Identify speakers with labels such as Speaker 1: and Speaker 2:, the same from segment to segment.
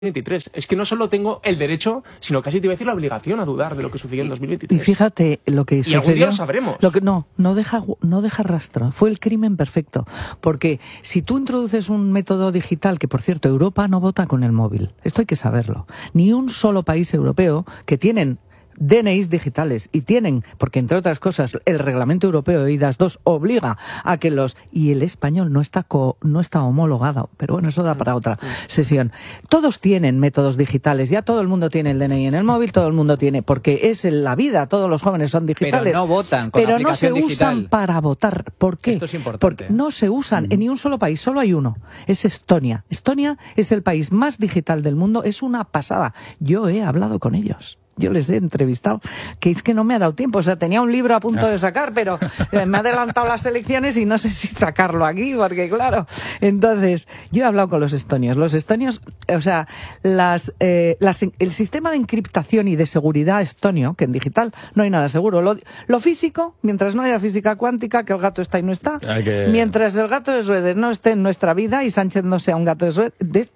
Speaker 1: 2023. Es que no solo tengo el derecho, sino casi te iba a decir la obligación a dudar de lo que sucedió en 2023.
Speaker 2: Y fíjate lo que sucedió.
Speaker 1: Y algún día lo sabremos.
Speaker 2: No deja rastro. Fue el crimen perfecto. Porque si tú introduces un método digital, que por cierto, Europa no vota con el móvil. Esto hay que saberlo. Ni un solo país europeo que tienen DNIs digitales y tienen, porque entre otras cosas el reglamento europeo de IDAS 2 obliga a que y el español no está homologado, pero bueno, eso da para otra sesión. Todos tienen métodos digitales, ya todo el mundo tiene el DNI en el móvil, todo el mundo tiene, porque es la vida, todos los jóvenes son digitales.
Speaker 3: Pero no votan con la aplicación digital.
Speaker 2: Pero no se usan para votar. ¿Por qué?
Speaker 3: Esto es importante.
Speaker 2: Porque no se usan en ni un solo país, solo hay uno, es Estonia. Estonia es el país más digital del mundo, es una pasada. Yo he hablado con ellos. Yo les he entrevistado, que es que no me ha dado tiempo, o sea, tenía un libro a punto de sacar, pero me ha adelantado las elecciones y no sé si sacarlo aquí, porque claro, entonces, yo he hablado con los estonios, o sea, el sistema de encriptación y de seguridad estonio, que en digital no hay nada seguro, lo físico, mientras no haya física cuántica, que el gato está y no está, mientras el gato de Schroeder no esté en nuestra vida y Sánchez no sea un gato de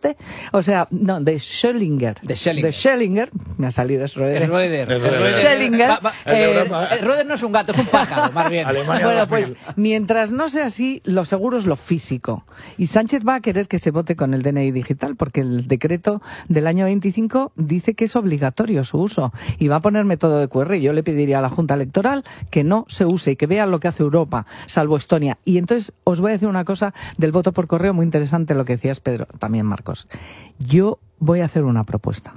Speaker 2: Schrödinger, de Schrödinger, me ha salido Schroeder.
Speaker 3: Schrödinger. Schroeder no es un gato, es un pájaro, más bien.
Speaker 2: Bueno, pues mientras no sea así, lo seguro es lo físico. Y Sánchez va a querer que se vote con el DNI digital, porque el decreto del año 25 dice que es obligatorio su uso. Y va a poner método de QR. Yo le pediría a la Junta Electoral que no se use y que vea lo que hace Europa, salvo Estonia. Y entonces os voy a decir una cosa del voto por correo muy interesante, lo que decías, Pedro, también Marcos. Yo voy a hacer una propuesta.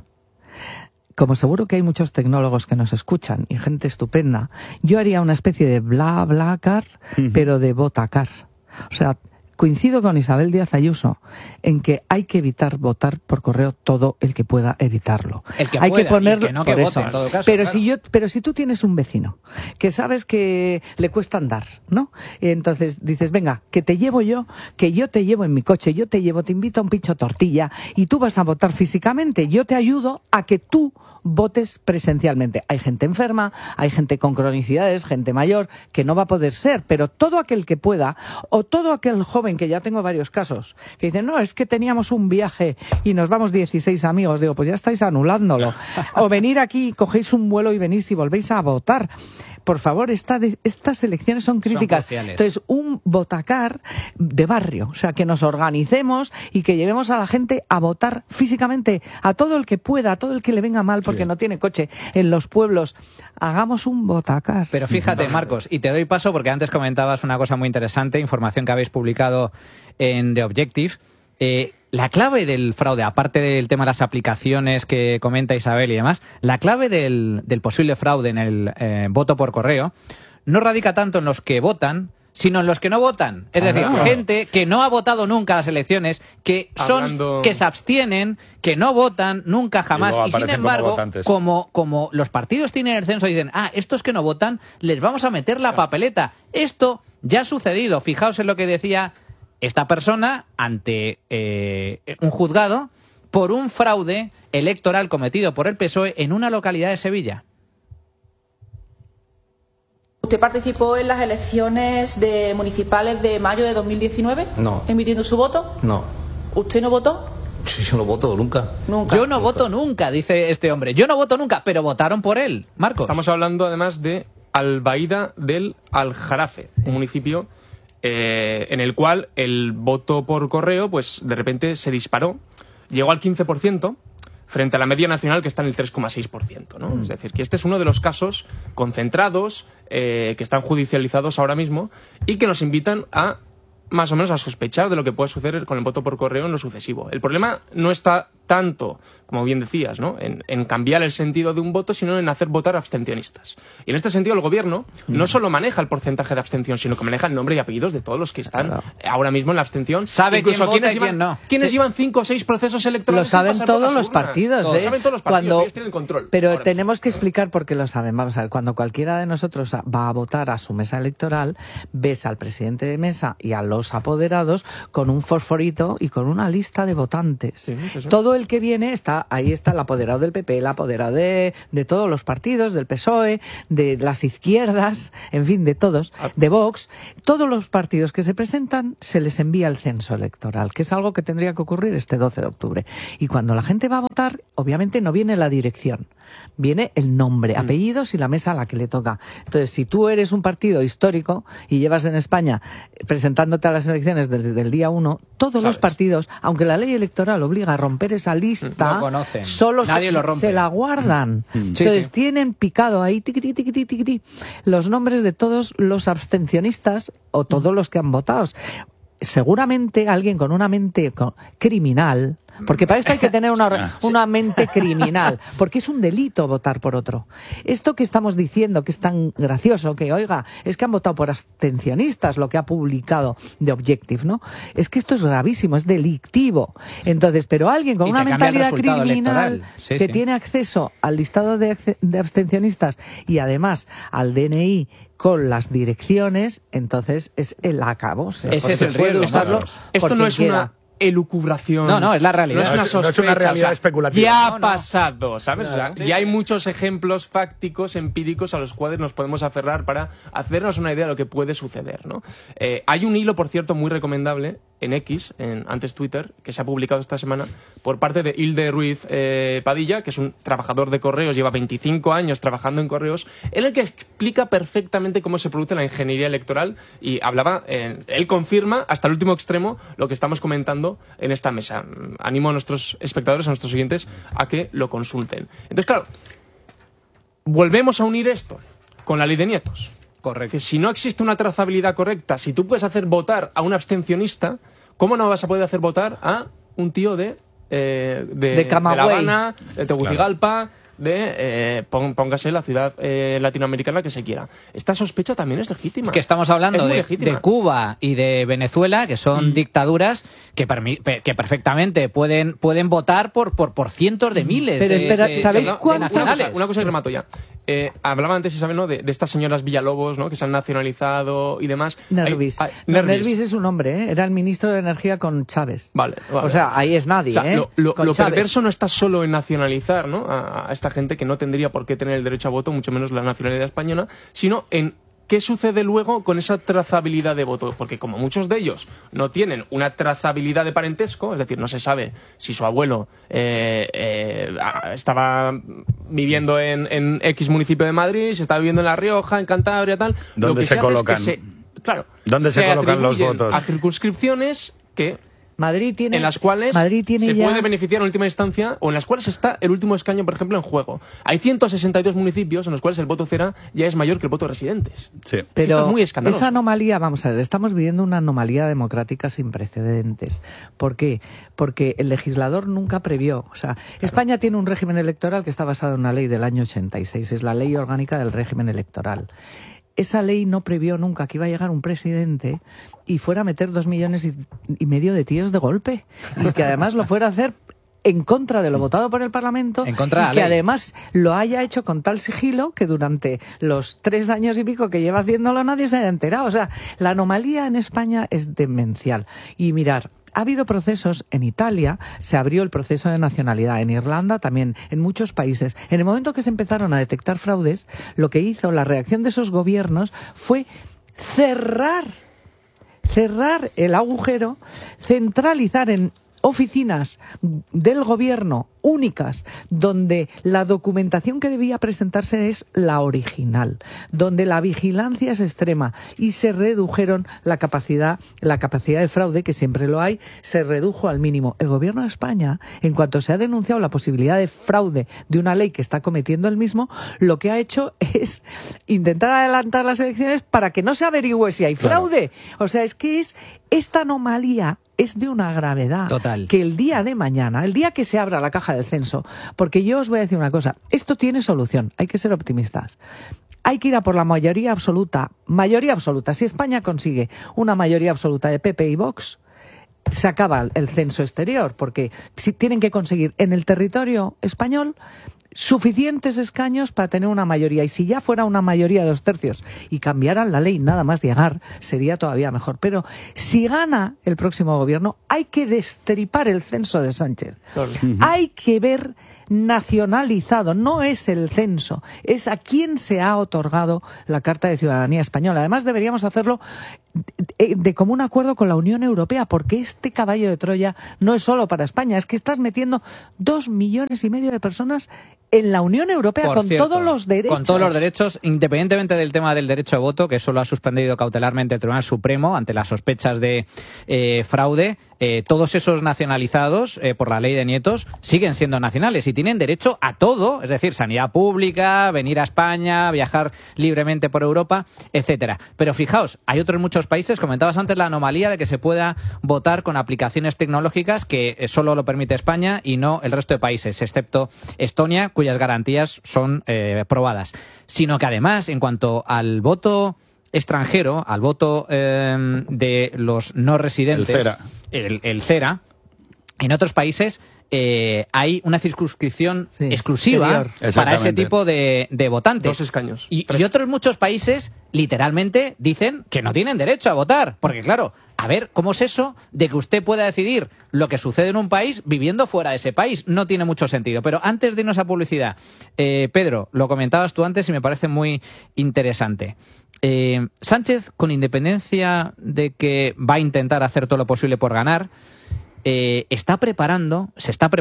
Speaker 2: Como seguro que hay muchos tecnólogos que nos escuchan y gente estupenda, yo haría una especie de BlaBlaCar, pero de Votacar. O sea, coincido con Isabel Díaz Ayuso en que hay que evitar votar por correo todo el que pueda evitarlo.
Speaker 3: El que
Speaker 2: hay
Speaker 3: pueda,
Speaker 2: que ponerlo,
Speaker 3: y que no que vote, en todo caso.
Speaker 2: Pero si tú tienes un vecino que sabes que le cuesta andar, ¿no? Entonces dices, venga, que te llevo yo, que yo te llevo en mi coche, yo te invito a un pincho tortilla y tú vas a votar físicamente. Yo te ayudo a que tú votes presencialmente. Hay gente enferma, hay gente con cronicidades, gente mayor, que no va a poder ser, pero todo aquel que pueda, o todo aquel joven, que ya tengo varios casos, que dicen, no, es que teníamos un viaje y nos vamos 16 amigos, digo, pues ya estáis anulándolo. O venir aquí, cogéis un vuelo y venís y volvéis a votar. Por favor, estas elecciones son críticas. Entonces, un Votacar de barrio, o sea, que nos organicemos y que llevemos a la gente a votar físicamente, a todo el que pueda, a todo el que le venga mal porque no tiene coche en los pueblos. Hagamos un Votacar.
Speaker 3: Pero fíjate, Marcos, y te doy paso porque antes comentabas una cosa muy interesante, información que habéis publicado en The Objective. La clave del fraude, aparte del tema de las aplicaciones que comenta Isabel y demás, la clave del posible fraude en el voto por correo no radica tanto en los que votan, sino en los que no votan. Es decir, gente que no ha votado nunca a las elecciones, que se abstienen, que no votan nunca jamás. Y sin embargo, como los partidos tienen el censo y dicen, estos que no votan, les vamos a meter la papeleta. Esto ya ha sucedido. Fijaos en lo que decía esta persona ante un juzgado por un fraude electoral cometido por el PSOE en una localidad de Sevilla.
Speaker 4: ¿Usted participó en las elecciones municipales de mayo de 2019?
Speaker 5: No.
Speaker 4: ¿Emitiendo su voto?
Speaker 5: No.
Speaker 4: ¿Usted no votó?
Speaker 5: Sí, yo no voto nunca.
Speaker 3: Yo no voto nunca, dice este hombre. Yo no voto nunca, pero votaron por él. Marcos.
Speaker 1: Estamos hablando además de Albaida del Aljarafe, un municipio en el cual el voto por correo, pues de repente se disparó, llegó al 15%, frente a la media nacional que está en el 3,6%, ¿no? Es decir, que este es uno de los casos concentrados que están judicializados ahora mismo y que nos invitan a, más o menos, a sospechar de lo que puede suceder con el voto por correo en lo sucesivo. El problema no está tanto, como bien decías, ¿no?, en cambiar el sentido de un voto, sino en hacer votar abstencionistas. Y en este sentido el gobierno no solo maneja el porcentaje de abstención, sino que maneja el nombre y apellidos de todos los que están ahora mismo en la abstención.
Speaker 3: Sabe quién vota y quién no.
Speaker 1: ¿Quiénes llevan 5 o 6 procesos electorales?
Speaker 2: Lo saben todos los partidos,
Speaker 1: Lo saben todos los partidos, ellos tienen control.
Speaker 2: Pero tenemos que explicar por qué lo saben. Vamos a ver, cuando cualquiera de nosotros va a votar a su mesa electoral, ves al presidente de mesa y a los apoderados con un fosforito y con una lista de votantes. Sí, todo el que viene está está el apoderado del PP, el apoderado de todos los partidos, del PSOE, de las izquierdas, en fin, de todos, de Vox. Todos los partidos que se presentan se les envía el censo electoral, que es algo que tendría que ocurrir este 12 de octubre. Y cuando la gente va a votar, obviamente no viene la dirección, viene el nombre, apellidos y la mesa a la que le toca. Entonces, si tú eres un partido histórico y llevas en España presentándote a las elecciones desde el día 1, todos los partidos, aunque la ley electoral obliga a romper esa lista,
Speaker 3: no conocen.
Speaker 2: Solo
Speaker 3: Nadie lo rompe.
Speaker 2: se la guardan. Entonces, tienen picado ahí tiqui, los nombres de todos los abstencionistas o todos los que han votado. Seguramente alguien con una mente criminal, porque para esto hay que tener una mente criminal, porque es un delito votar por otro. Esto que estamos diciendo, que es tan gracioso, que oiga, es que han votado por abstencionistas, lo que ha publicado The Objective, ¿no? Es que esto es gravísimo, es delictivo. Entonces, pero alguien con una mentalidad criminal que tiene acceso al listado de abstencionistas y además al DNI con las direcciones, entonces es el acabose.
Speaker 3: Ese es el riesgo.
Speaker 1: Esto no es una elucubración.
Speaker 3: No, es la realidad.
Speaker 1: No es una sospecha,
Speaker 5: no es una realidad especulativa.
Speaker 1: Ya ha pasado, ¿sabes? Y hay muchos ejemplos fácticos, empíricos, a los cuales nos podemos aferrar para hacernos una idea de lo que puede suceder, ¿no? Hay un hilo, por cierto, muy recomendable en X, antes Twitter, que se ha publicado esta semana por parte de Hilde Ruiz Padilla, que es un trabajador de correos, lleva 25 años trabajando en correos, en el que explica perfectamente cómo se produce la ingeniería electoral y hablaba, él confirma hasta el último extremo lo que estamos comentando en esta mesa. Animo a nuestros espectadores, a nuestros oyentes, a que lo consulten. Entonces, claro, volvemos a unir esto con la ley de nietos.
Speaker 3: Correcto.
Speaker 1: Que si no existe una trazabilidad correcta, si tú puedes hacer votar a un abstencionista, ¿cómo no vas a poder hacer votar a un tío de
Speaker 2: Camagüey,
Speaker 1: La Habana, de Tegucigalpa, póngase la ciudad latinoamericana que se quiera? Esta sospecha también es legítima.
Speaker 3: Es que estamos hablando de Cuba y de Venezuela, que son dictaduras que perfectamente pueden votar por cientos de miles.
Speaker 2: Pero espera, ¿sabéis cuántos?
Speaker 1: Una cosa que remato ya. Hablaba antes, Isabel, ¿no? de estas señoras Villalobos, ¿no? Que se han nacionalizado y demás.
Speaker 2: Nervis. Nervis es un hombre, ¿eh? Era el ministro de Energía con Chávez.
Speaker 1: Vale.
Speaker 2: O sea, ahí es nadie,
Speaker 1: o sea,
Speaker 2: ¿eh?
Speaker 1: Lo perverso no está solo en nacionalizar, ¿no? a esta gente que no tendría por qué tener el derecho a voto, mucho menos la nacionalidad española, sino en ¿qué sucede luego con esa trazabilidad de voto? Porque como muchos de ellos no tienen una trazabilidad de parentesco, es decir, no se sabe si su abuelo estaba viviendo en X municipio de Madrid, si estaba viviendo en La Rioja, en Cantabria, tal.
Speaker 5: ¿Dónde se colocan? ¿Dónde se colocan los votos?
Speaker 1: A circunscripciones que
Speaker 2: Madrid tiene,
Speaker 1: en las cuales se
Speaker 2: ya
Speaker 1: puede beneficiar en última instancia, o en las cuales está el último escaño, por ejemplo, en juego. Hay 162 municipios en los cuales el voto cera ya es mayor que el voto de residentes.
Speaker 5: Sí.
Speaker 2: Pero
Speaker 1: esto es muy escandaloso.
Speaker 2: Esa anomalía, vamos a ver, estamos viviendo una anomalía democrática sin precedentes. ¿Por qué? Porque el legislador nunca previó. O sea, claro. España tiene un régimen electoral que está basado en una ley del año 86. Es la ley orgánica del régimen electoral. Esa ley no previó nunca que iba a llegar un presidente y fuera a meter 2,5 millones de tíos de golpe. Y que además lo fuera a hacer en contra de lo votado por el Parlamento.
Speaker 3: En contra de la
Speaker 2: y que
Speaker 3: ley.
Speaker 2: además lo haya hecho con tal sigilo que durante los 3 años y pico que lleva haciéndolo nadie se haya enterado. O sea, la anomalía en España es demencial. Y mirar, ha habido procesos en Italia, se abrió el proceso de nacionalidad, en Irlanda también, en muchos países. En el momento que se empezaron a detectar fraudes, lo que hizo la reacción de esos gobiernos fue cerrar el agujero, centralizar en oficinas del gobierno únicas, donde la documentación que debía presentarse es la original, donde la vigilancia es extrema y se redujeron la capacidad de fraude, que siempre lo hay, se redujo al mínimo. El gobierno de España, en cuanto se ha denunciado la posibilidad de fraude de una ley que está cometiendo el mismo, lo que ha hecho es intentar adelantar las elecciones para que no se averigüe si hay fraude. Claro. O sea, es que esta anomalía es de una gravedad
Speaker 3: total,
Speaker 2: que el día de mañana, el día que se abra la caja del censo, porque yo os voy a decir una cosa, esto tiene solución, hay que ser optimistas. Hay que ir a por la mayoría absoluta. Si España consigue una mayoría absoluta de PP y Vox, se acaba el censo exterior, porque si tienen que conseguir en el territorio español suficientes escaños para tener una mayoría. Y si ya fuera una mayoría de 2/3 y cambiaran la ley nada más llegar, sería todavía mejor. Pero si gana el próximo gobierno, hay que destripar el censo de Sánchez. Claro. Hay que ver nacionalizado, no es el censo, es a quién se ha otorgado la Carta de Ciudadanía Española. Además, deberíamos hacerlo de común acuerdo con la Unión Europea, porque este caballo de Troya no es solo para España, es que estás metiendo 2,5 millones de personas en la Unión Europea, con todos los derechos.
Speaker 3: Con todos los derechos, independientemente del tema del derecho de voto, que eso lo ha suspendido cautelarmente el Tribunal Supremo ante las sospechas de fraude. Todos esos nacionalizados por la ley de nietos siguen siendo nacionales y tienen derecho a todo, es decir, sanidad pública, venir a España, viajar libremente por Europa, etcétera. Pero fijaos, hay otros muchos países, comentabas antes la anomalía de que se pueda votar con aplicaciones tecnológicas que solo lo permite España y no el resto de países, excepto Estonia, cuyas garantías son probadas. Sino que además, en cuanto al voto extranjero, al voto de los no residentes, el CERA, en otros países hay una circunscripción exclusiva para ese tipo de votantes.
Speaker 1: 2 escaños.
Speaker 3: Y otros muchos países literalmente dicen que no tienen derecho a votar. Porque claro, a ver, ¿cómo es eso de que usted pueda decidir lo que sucede en un país viviendo fuera de ese país? No tiene mucho sentido. Pero antes de irnos a publicidad, Pedro, lo comentabas tú antes y me parece muy interesante. Sánchez, con independencia de que va a intentar hacer todo lo posible por ganar, se está preparando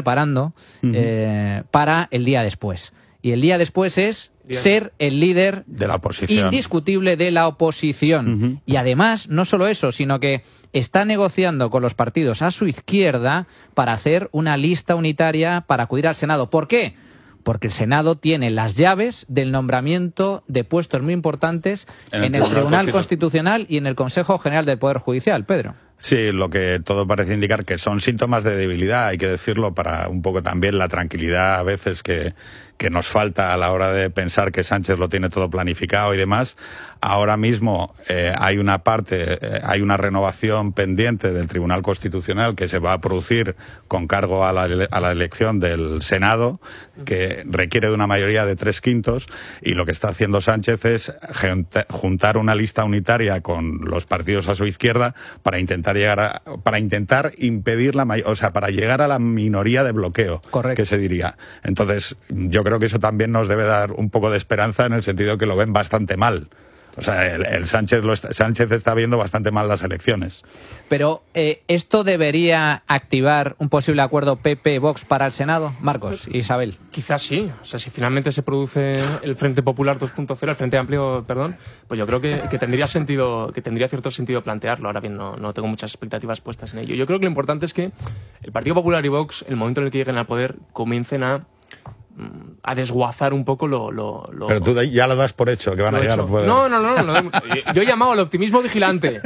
Speaker 3: para el día después. Y el día después es ser el líder
Speaker 5: de la oposición,
Speaker 3: indiscutible de la oposición. Y además, no solo eso, sino que está negociando con los partidos a su izquierda para hacer una lista unitaria para acudir al Senado. ¿Por qué? Porque el Senado tiene las llaves del nombramiento de puestos muy importantes en el Tribunal Constitucional y en el Consejo General del Poder Judicial. Pedro.
Speaker 5: Sí, lo que todo parece indicar que son síntomas de debilidad, hay que decirlo, para un poco también la tranquilidad a veces que nos falta a la hora de pensar que Sánchez lo tiene todo planificado y demás. Ahora mismo hay una renovación pendiente del Tribunal Constitucional que se va a producir con cargo a la elección del Senado, que requiere de una mayoría de 3/5, y lo que está haciendo Sánchez es juntar una lista unitaria con los partidos a su izquierda para intentar impedir para llegar a la minoría de bloqueo.
Speaker 3: Correcto.
Speaker 5: Que se diría. Entonces, yo creo que eso también nos debe dar un poco de esperanza en el sentido que lo ven bastante mal. O sea, Sánchez está viendo bastante mal las elecciones.
Speaker 3: Pero ¿esto debería activar un posible acuerdo PP-Vox para el Senado? Marcos, Isabel.
Speaker 1: Quizás sí. O sea, si finalmente se produce el Frente Popular 2.0, el Frente Amplio, perdón, pues yo creo que tendría cierto sentido plantearlo. Ahora bien, no tengo muchas expectativas puestas en ello. Yo creo que lo importante es que el Partido Popular y Vox, el momento en el que lleguen al poder, comiencen a desguazar un poco lo...
Speaker 5: Pero tú ya lo das por hecho, que van a llegar al poder.
Speaker 1: No. Yo he llamado al optimismo vigilante.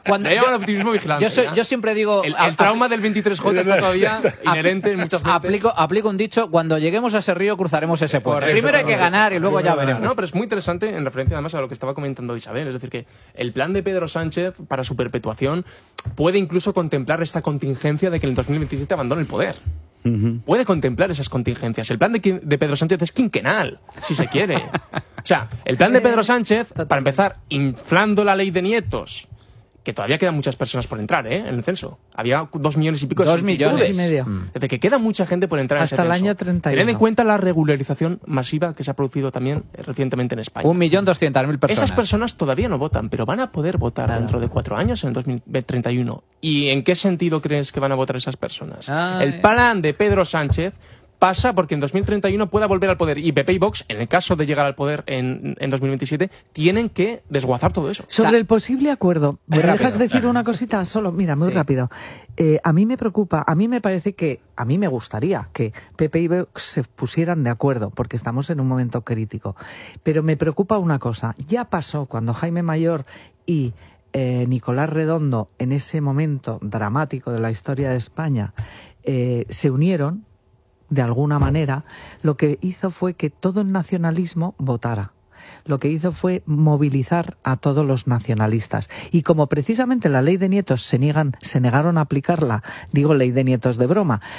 Speaker 3: Yo siempre digo...
Speaker 1: El trauma del 23J está todavía inherente en muchas mentes.
Speaker 3: Aplico un dicho: cuando lleguemos a ese río cruzaremos ese puente. Primero hay que ganar y luego ya veremos.
Speaker 1: No, pero es muy interesante en referencia además a lo que estaba comentando Isabel. Es decir, que el plan de Pedro Sánchez para su perpetuación puede incluso contemplar esta contingencia de que en el 2027 abandone el poder. Puede contemplar esas contingencias. El plan de Pedro Sánchez es quinquenal, si se quiere. O sea, el plan de Pedro Sánchez, para empezar, inflando la ley de nietos, que todavía quedan muchas personas por entrar en el censo. Había 2 millones y pico de
Speaker 2: 2,5 millones.
Speaker 1: Desde que queda mucha gente por entrar
Speaker 2: hasta
Speaker 1: en ese censo.
Speaker 2: Hasta el año 31.
Speaker 1: Tened en cuenta la regularización masiva que se ha producido también recientemente en España.
Speaker 3: 1.200.000 personas.
Speaker 1: Esas personas todavía no votan, pero van a poder votar dentro de 4 años, en el 2031. ¿Y en qué sentido crees que van a votar esas personas? El plan de Pedro Sánchez pasa porque en 2031 pueda volver al poder, y PP y Vox, en el caso de llegar al poder en 2027, tienen que desguazar todo eso.
Speaker 2: Sobre el posible acuerdo, ¿me dejas decir una cosita solo? Mira, muy rápido. A mí me preocupa, a mí me parece que, a mí me gustaría que PP y Vox se pusieran de acuerdo, porque estamos en un momento crítico. Pero me preocupa una cosa, ya pasó cuando Jaime Mayor y Nicolás Redondo, en ese momento dramático de la historia de España, se unieron. De alguna manera, lo que hizo fue que todo el nacionalismo votara. Lo que hizo fue movilizar a todos los nacionalistas. Y como precisamente la ley de nietos se negaron a aplicarla, digo ley de nietos de broma,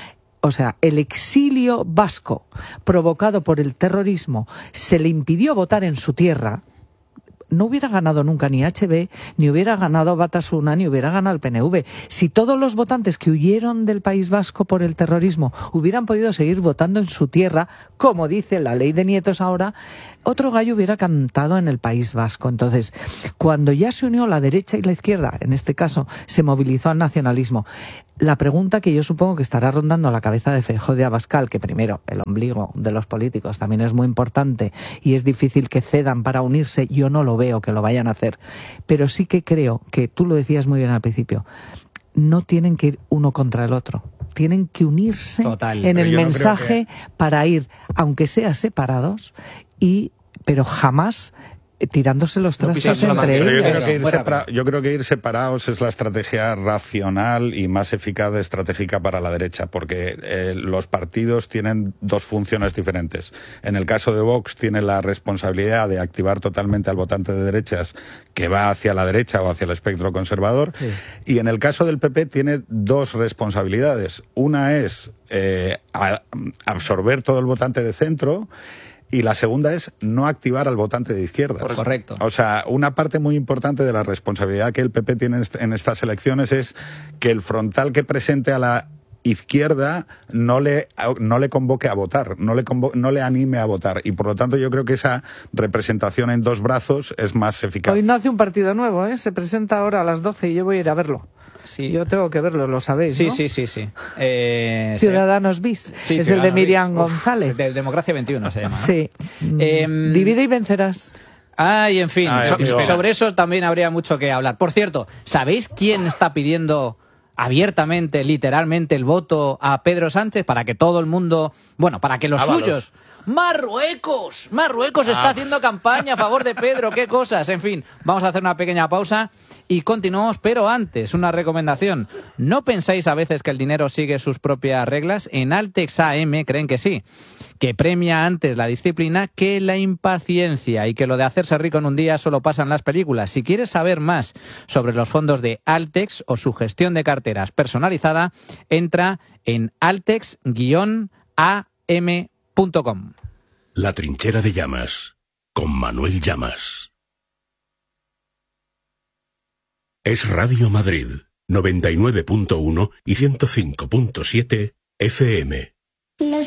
Speaker 2: o sea, el exilio vasco provocado por el terrorismo se le impidió votar en su tierra, no hubiera ganado nunca ni HB, ni hubiera ganado Batasuna, ni hubiera ganado el PNV. Si todos los votantes que huyeron del País Vasco por el terrorismo hubieran podido seguir votando en su tierra, como dice la ley de Nietos ahora, otro gallo hubiera cantado en el País Vasco. Entonces, cuando ya se unió la derecha y la izquierda, en este caso, se movilizó al nacionalismo. La pregunta que yo supongo que estará rondando a la cabeza de Feijóo de Abascal, que primero, el ombligo de los políticos también es muy importante y es difícil que cedan para unirse, yo no lo veo que lo vayan a hacer, pero sí que creo que, tú lo decías muy bien al principio, no tienen que ir uno contra el otro. Tienen que unirse en el mensaje para ir, aunque sea separados, pero jamás tirándose los trastos entre ellos.
Speaker 5: Yo creo que ir separados es la estrategia racional y más eficaz estratégica para la derecha, porque los partidos tienen dos funciones diferentes. En el caso de Vox tiene la responsabilidad de activar totalmente al votante de derechas que va hacia la derecha o hacia el espectro conservador, sí. Y en el caso del PP tiene dos responsabilidades. Una es absorber todo el votante de centro, y la segunda es no activar al votante de izquierdas.
Speaker 3: Correcto.
Speaker 5: O sea, una parte muy importante de la responsabilidad que el PP tiene en estas elecciones es que el frontal que presente a la izquierda no le convoque a votar, no le anime a votar. Y por lo tanto yo creo que esa representación en dos brazos es más eficaz.
Speaker 2: Hoy nace un partido nuevo, se presenta ahora a las 12 y yo voy a ir a verlo. Sí. Yo tengo que verlo, lo sabéis, ¿no?
Speaker 3: Sí.
Speaker 2: Ciudadanos BIS, sí, es el de Miriam González.
Speaker 3: De Democracia 21 se llama, ¿no?
Speaker 2: Sí. Divide y vencerás.
Speaker 3: En fin, sobre eso también habría mucho que hablar. Por cierto, ¿sabéis quién está pidiendo abiertamente, literalmente, el voto a Pedro Sánchez para que todo el mundo, para que los suyos... ¡Marruecos! Marruecos está haciendo campaña a favor de Pedro, qué cosas. En fin, vamos a hacer una pequeña pausa y continuamos, pero antes, una recomendación. ¿No pensáis a veces que el dinero sigue sus propias reglas? En Altex AM creen que sí, que premia antes la disciplina que la impaciencia y que lo de hacerse rico en un día solo pasa en las películas. Si quieres saber más sobre los fondos de Altex o su gestión de carteras personalizada, entra en altex-am.com.
Speaker 6: La trinchera de Llamas, con Manuel Llamas. Es Radio Madrid, 99.1 y 105.7 FM.